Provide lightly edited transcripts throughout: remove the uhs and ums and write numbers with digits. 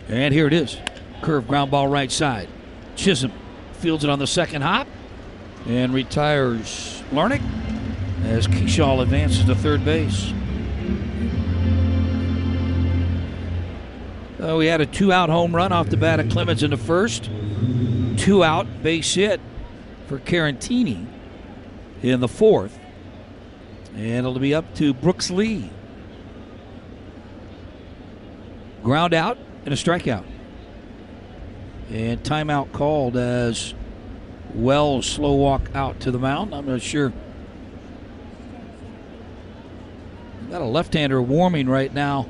And here it is. Curve ground ball right side. Chisholm fields it on the second hop and retires Larnach as Kershaw advances to third base. We had a 2-out home run off the bat of Clemens in the first. 2-out base hit for Carantini in the fourth. And it'll be up to Brooks Lee. Ground out and a strikeout. And timeout called as Wells slow walk out to the mound. I'm not sure. Got a left-hander warming right now.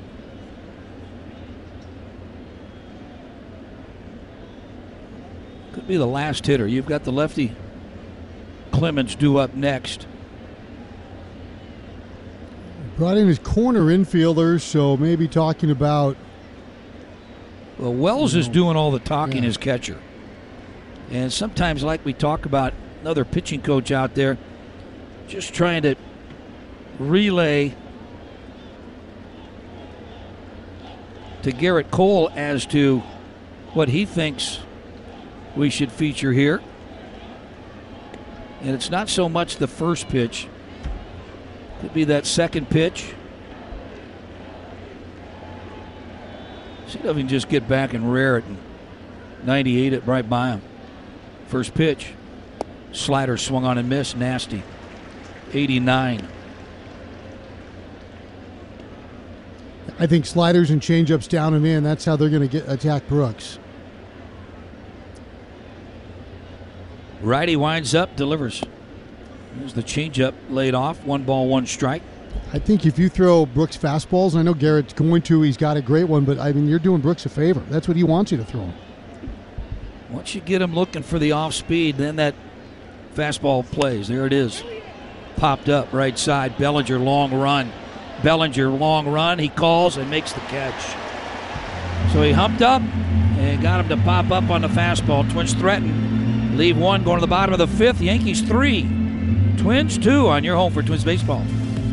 Could be the last hitter. You've got the lefty Clemens due up next. Brought in his corner infielders, so maybe talking about. Well, Wells is doing all the talking as catcher. And sometimes, like we talk about, another pitching coach out there just trying to relay to Garrett Cole as to what he thinks we should feature here. And it's not so much the first pitch. Could be that second pitch. See if he can just get back and rear it and 98 it right by him. First pitch. Slider swung on and missed. Nasty. 89. I think sliders and changeups down and in. That's how they're going to attack Brooks. Righty winds up, delivers. There's the changeup laid off. 1 ball, 1 strike. I think if you throw Brooks fastballs, I know Garrett's going to, he's got a great one, but I mean, you're doing Brooks a favor. That's what he wants you to throw him. Once you get him looking for the off speed, then that fastball plays. There it is. Popped up right side. Bellinger long run. He calls and makes the catch. So he humped up and got him to pop up on the fastball. Twins threaten. Leave 1 going to the bottom of the 5th. Yankees 3. Twins 2 on your home for Twins baseball.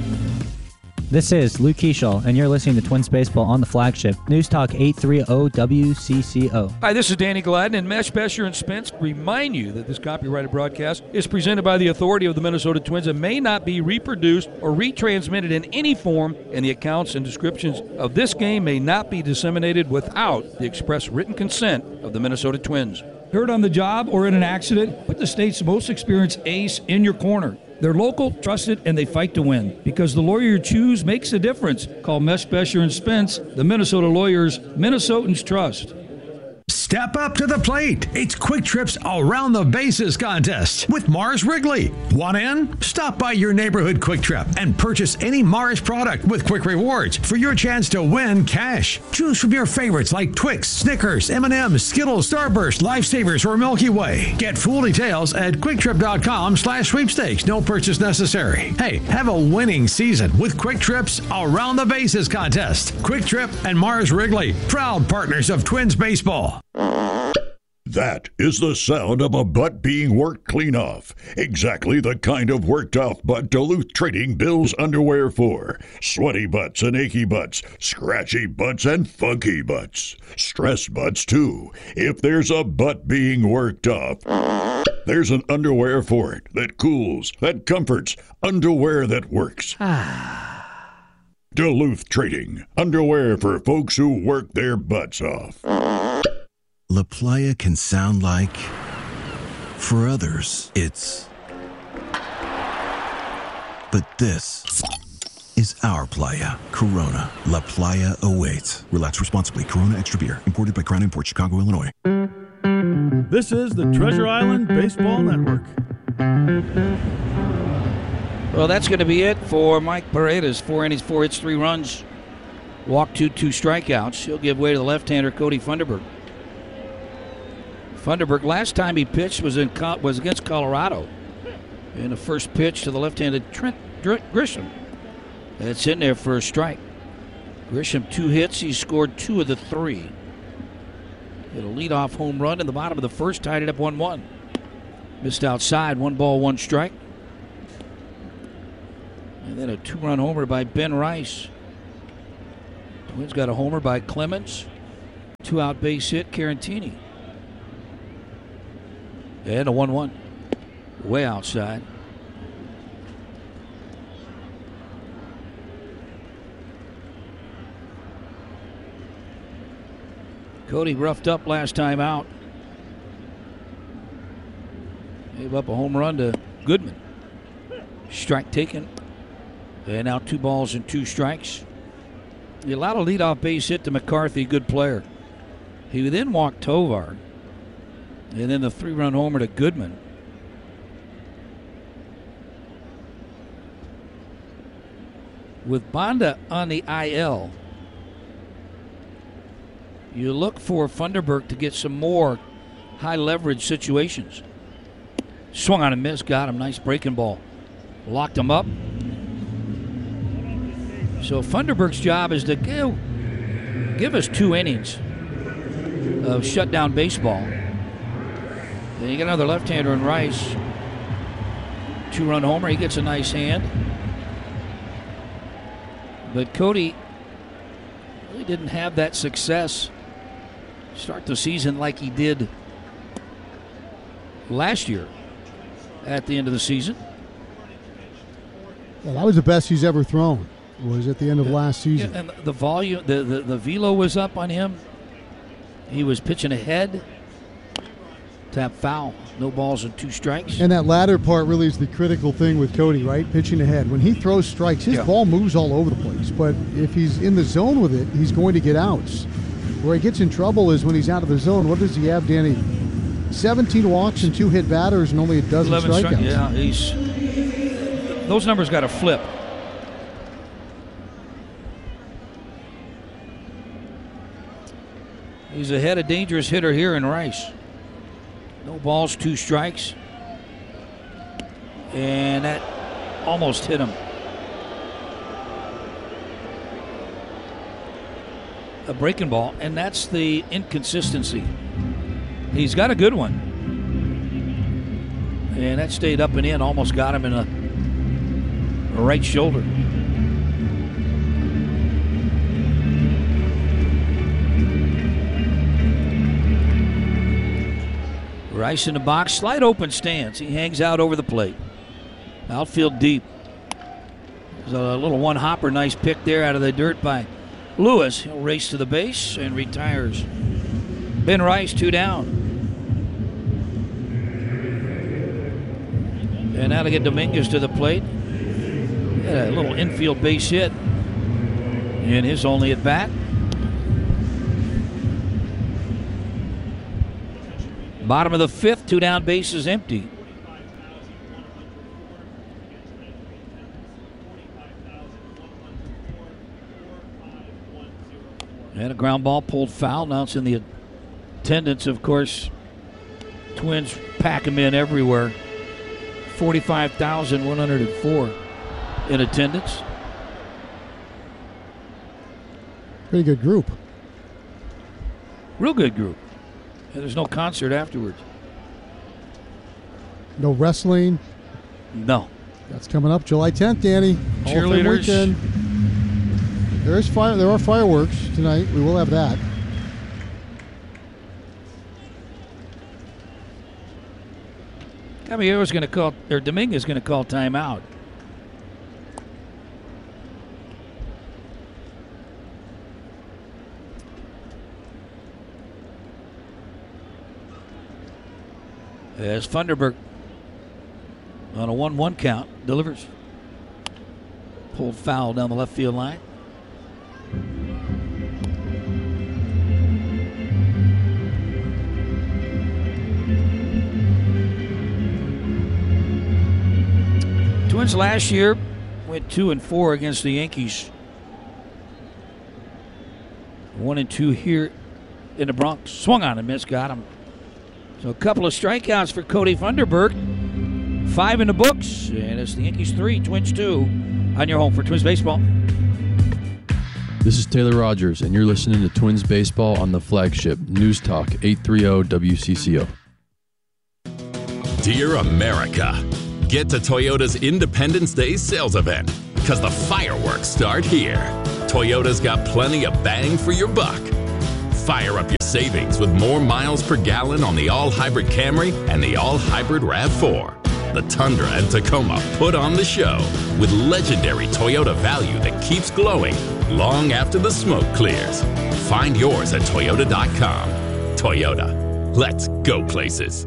This is Luke Keeschel, and you're listening to Twins Baseball on the flagship News Talk 830 WCCO. Hi, this is Danny Gladden, and Mesh, Besher, and Spence remind you that this copyrighted broadcast is presented by the authority of the Minnesota Twins and may not be reproduced or retransmitted in any form, and the accounts and descriptions of this game may not be disseminated without the express written consent of the Minnesota Twins. Hurt on the job or in an accident? Put the state's most experienced ace in your corner. They're local, trusted, and they fight to win. Because the lawyer you choose makes a difference. Call Mesh, Besher, and Spence, the Minnesota lawyers Minnesotans trust. Step up to the plate. It's Quick Trip's Around the Bases contest with Mars Wrigley. Want in? Stop by your neighborhood Quick Trip and purchase any Mars product with Quick Rewards for your chance to win cash. Choose from your favorites like Twix, Snickers, M&M's, Skittles, Starburst, Lifesavers, or Milky Way. Get full details at QuickTrip.com/sweepstakes. No purchase necessary. Hey, have a winning season with Quick Trip's Around the Bases contest. Quick Trip and Mars Wrigley, proud partners of Twins baseball. That is the sound of a butt being worked clean off. Exactly the kind of worked off butt Duluth Trading builds underwear for. Sweaty butts and achy butts, scratchy butts and funky butts. Stress butts too. If there's a butt being worked off, there's an underwear for it that cools, that comforts, underwear that works. Duluth Trading, underwear for folks who work their butts off. La Playa can sound like, for others, it's. But this is our playa. Corona. La Playa awaits. Relax responsibly. Corona Extra Beer. Imported by Crown Imports, Chicago, Illinois. This is the Treasure Island Baseball Network. Well, that's going to be it for Mike Paredes. 4 innings, 4 hits, 3 runs. Walk 2 strikeouts. He'll give way to the left-hander, Cody Funderburk. Funderburk, last time he pitched was against Colorado. And the first pitch to the left-handed Trent Grisham. That's in there for a strike. Grisham 2 hits. He scored 2 of the 3. Hit a leadoff home run in the bottom of the first, tied it up 1-1. Missed outside, 1 ball, 1 strike. And then a 2-run homer by Ben Rice. Twins got a homer by Clemens. 2-out base hit, Carantini. And a 1-1. Way outside. Cody roughed up last time out. Gave up a home run to Goodman. Strike taken. And now 2 balls and 2 strikes. He allowed a leadoff base hit to McCarthy, good player. He then walked Tovar. And then the 3-run homer to Goodman. With Banda on the IL, you look for Funderburk to get some more high leverage situations. Swung on and missed, got him. Nice breaking ball. Locked him up. So Funderburk's job is to give us 2 innings of shutdown baseball. Then you get another left-hander in Rice. 2-run homer. He gets a nice hand. But Cody really didn't have that success start the season like he did last year at the end of the season. Yeah, that was the best he's ever thrown, was at the end of last season. Yeah, and the volume, the velo was up on him. He was pitching ahead. Tap foul. No balls and 2 strikes. And that latter part really is the critical thing with Cody, right? Pitching ahead. When he throws strikes, his ball moves all over the place. But if he's in the zone with it, he's going to get outs. Where he gets in trouble is when he's out of the zone. What does he have, Danny? 17 walks and 2 hit batters and only a dozen strikeouts. Yeah, those numbers got to flip. He's ahead of dangerous hitter here in Rice. No balls, 2 strikes. And that almost hit him. A breaking ball, and that's the inconsistency. He's got a good one. And that stayed up and in, almost got him in a right shoulder. Rice in the box, slide open stance. He hangs out over the plate. Outfield deep. There's a little one-hopper, nice pick there out of the dirt by Lewis. He'll race to the base and retires. Ben Rice, 2 down. And now to get Dominguez to the plate. Had a little infield base hit in his only at bat. Bottom of the 5th, 2 down, bases empty. And a ground ball pulled foul. Now it's in the attendance, of course. Twins pack them in everywhere. 45,104 in attendance. Pretty good group. Real good group. And there's no concert afterwards. No wrestling. No. That's coming up July 10th, Danny. Cheerleaders. There are fireworks tonight. We will have that. Caballero's going to call, or Dominguez going to call timeout. As Funderburk on a 1-1 count delivers. Pulled foul down the left field line. Twins last year went 2-4 against the Yankees. 1-2 here in the Bronx. Swung on and missed, got him. So a couple of strikeouts for Cody Funderburk. 5 in the books, and it's the Yankees 3, Twins 2 on your home for Twins Baseball. This is Taylor Rogers, and you're listening to Twins Baseball on the flagship News Talk 830 WCCO. Dear America, get to Toyota's Independence Day sales event, because the fireworks start here. Toyota's got plenty of bang for your buck. Fire up your savings with more miles per gallon on the all-hybrid Camry and the all-hybrid RAV4. The Tundra and Tacoma put on the show with legendary Toyota value that keeps glowing long after the smoke clears. Find yours at Toyota.com. Toyota. Let's go places.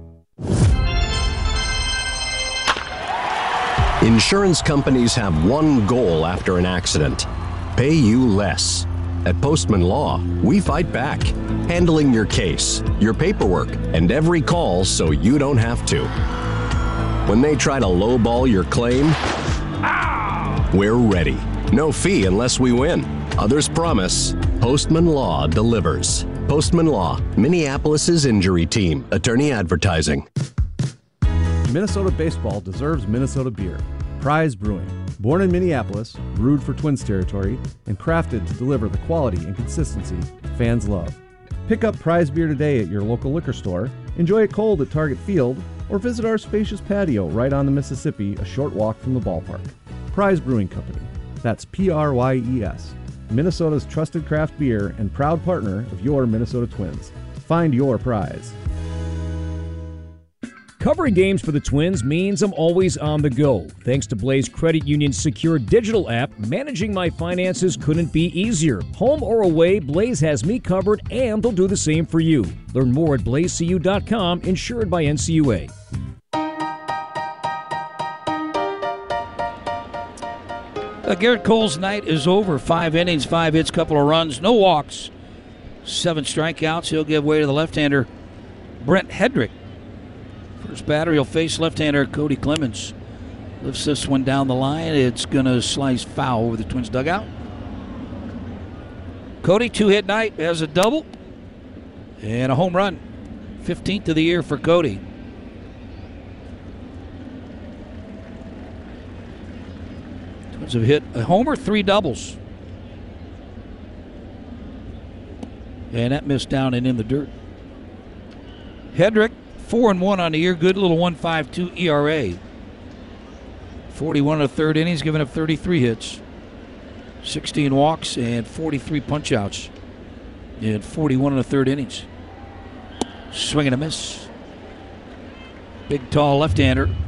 Insurance companies have one goal after an accident: pay you less. At Postman Law, we fight back, handling your case, your paperwork, and every call so you don't have to. When they try to lowball your claim, we're ready. No fee unless we win. Others promise. Postman Law delivers. Postman Law, Minneapolis's injury team. Attorney Advertising. Minnesota baseball deserves Minnesota beer. Prize Brewing. Born in Minneapolis, brewed for Twins territory, and crafted to deliver the quality and consistency fans love. Pick up Prize beer today at your local liquor store, enjoy it cold at Target Field, or visit our spacious patio right on the Mississippi, a short walk from the ballpark. Prize Brewing Company. That's Pryes. Minnesota's trusted craft beer and proud partner of your Minnesota Twins. Find your prize. Covering games for the Twins means I'm always on the go. Thanks to Blaze Credit Union's secure digital app, managing my finances couldn't be easier. Home or away, Blaze has me covered, and they'll do the same for you. Learn more at blazecu.com, insured by NCUA. Garrett Cole's night is over. 5 innings, 5 hits, couple of runs, no walks, 7 strikeouts. He'll give way to the left-hander, Brent Hedrick. First batter, he'll face left-hander Cody Clemens. Lifts this one down the line. It's going to slice foul over the Twins dugout. Cody, 2-hit night, has a double and a home run. 15th of the year for Cody. Twins have hit a homer, 3 doubles. And that missed down and in the dirt. Hedrick, 4-1 on the year, good little 1.52 ERA. 41 and a third innings, giving up 33 hits, 16 walks, and 43 punch-outs in 41 and a third innings. Swing and a miss. Big, tall left-hander